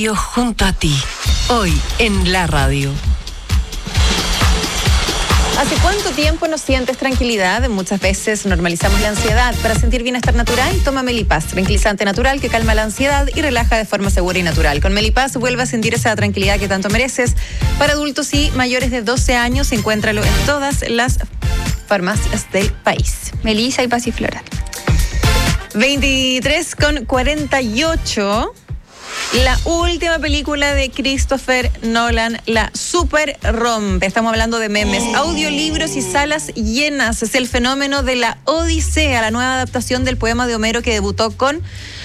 Yo junto a ti, hoy en la radio. ¿Hace cuánto tiempo no sientes tranquilidad? Muchas veces normalizamos la ansiedad. Para sentir bienestar natural, toma Melipaz, tranquilizante natural que calma la ansiedad y relaja de forma segura y natural. Con Melipaz vuelve a sentir esa tranquilidad que tanto mereces. Para adultos y mayores de 12 años, encuéntralo en todas las farmacias del país. Melissa y Pasiflora. 23:48. La última película de Christopher Nolan la super rompe. Estamos hablando de memes, audiolibros y salas llenas. Es el fenómeno de la Odisea, la nueva adaptación del poema de Homero que debutó con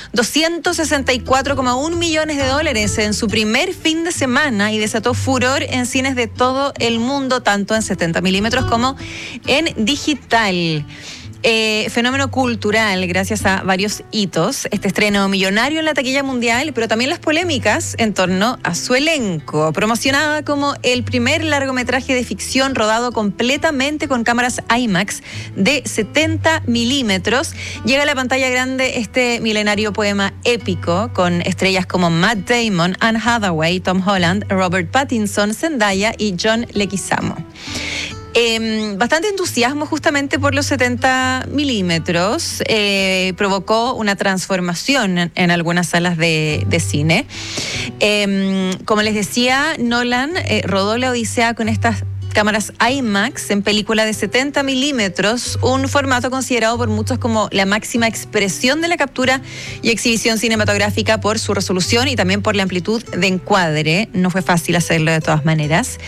264,1 millones de dólares en su primer fin de semana y desató furor en cines de todo el mundo, tanto en 70 milímetros como en digital. Fenómeno cultural gracias a varios hitos. Este estreno millonario en la taquilla mundial, pero también las polémicas en torno a su elenco. Promocionada como el primer largometraje de ficción rodado completamente con cámaras IMAX de 70 milímetros, llega a la pantalla grande este milenario poema épico con estrellas como Matt Damon, Anne Hathaway, Tom Holland, Robert Pattinson, Zendaya y John Leguizamo. Bastante entusiasmo justamente por los 70 milímetros. Provocó una transformación en algunas salas de cine. Como les decía, Nolan rodó la Odisea con estas cámaras IMAX en película de 70 milímetros, un formato considerado por muchos como la máxima expresión de la captura y exhibición cinematográfica por su resolución y también por la amplitud de encuadre. No fue fácil hacerlo de todas maneras.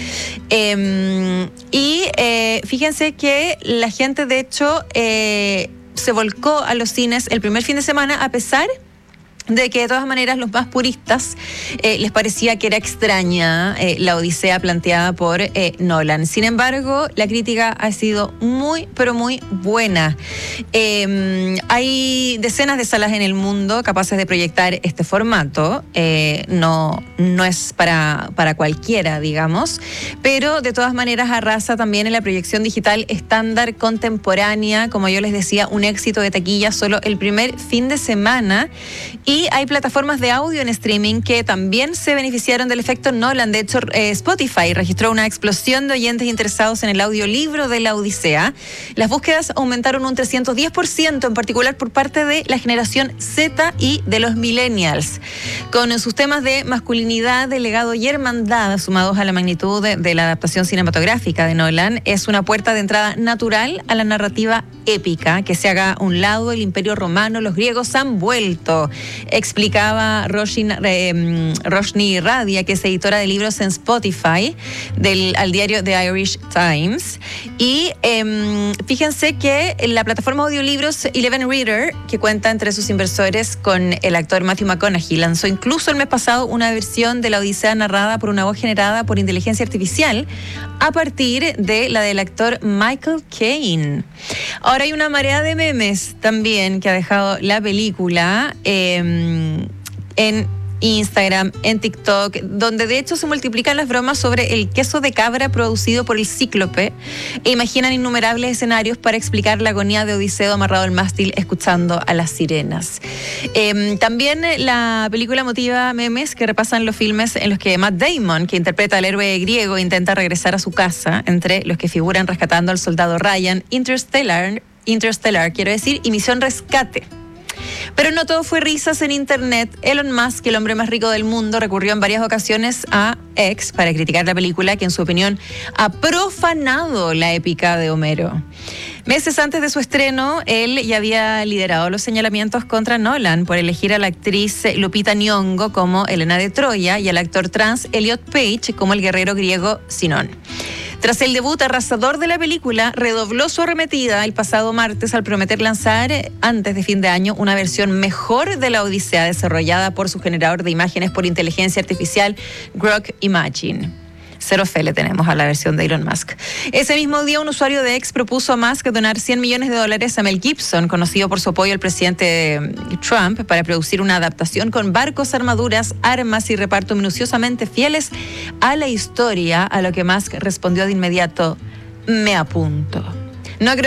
Fíjense que la gente de hecho se volcó a los cines el primer fin de semana, a pesar de que de todas maneras los más puristas les parecía que era extraña la Odisea planteada por Nolan. Sin embargo, la crítica ha sido muy, pero muy buena. Hay decenas de salas en el mundo capaces de proyectar este formato. No es para cualquiera, digamos, pero de todas maneras arrasa también en la proyección digital estándar contemporánea. Como yo les decía, un éxito de taquilla solo el primer fin de semana. Y hay plataformas de audio en streaming que también se beneficiaron del efecto Nolan. De hecho, Spotify registró una explosión de oyentes interesados en el audiolibro de la Odisea. Las búsquedas aumentaron un 310%, en particular por parte de la generación Z y de los millennials. Con sus temas de masculinidad, de legado y hermandad, sumados a la magnitud de la adaptación cinematográfica de Nolan, es una puerta de entrada natural a la narrativa épica. Que se haga a un lado el Imperio Romano, los griegos han vuelto, explicaba Roshni Radia, que es editora de libros en Spotify, al diario The Irish Times. Y fíjense que la plataforma audiolibros Eleven Reader, que cuenta entre sus inversores con el actor Matthew McConaughey, lanzó incluso el mes pasado una versión de la Odisea narrada por una voz generada por inteligencia artificial a partir de la del actor Michael Caine. Ahora hay una marea de memes también que ha dejado la película en Instagram, en TikTok, donde de hecho se multiplican las bromas sobre el queso de cabra producido por el Cíclope e imaginan innumerables escenarios para explicar la agonía de Odiseo amarrado al mástil escuchando a las sirenas. También la película motiva memes que repasan los filmes en los que Matt Damon, que interpreta al héroe griego, intenta regresar a su casa, entre los que figuran Rescatando al soldado Ryan, Interstellar quiero decir, y Misión Rescate. Pero no todo fue risas en internet. Elon Musk, el hombre más rico del mundo, recurrió en varias ocasiones a X para criticar la película, que en su opinión ha profanado la épica de Homero. Meses antes de su estreno, él ya había liderado los señalamientos contra Nolan por elegir a la actriz Lupita Nyong'o como Helena de Troya y al actor trans Elliot Page como el guerrero griego Sinón. Tras el debut arrasador de la película, redobló su arremetida el pasado martes al prometer lanzar antes de fin de año una versión mejor de la Odisea desarrollada por su generador de imágenes por inteligencia artificial Grok Imagine. Cero fe le tenemos a la versión de Elon Musk. Ese mismo día, un usuario de X propuso a Musk donar $100 millones a Mel Gibson, conocido por su apoyo al presidente Trump, para producir una adaptación con barcos, armaduras, armas y reparto minuciosamente fieles a la historia, a lo que Musk respondió de inmediato: me apunto. No creo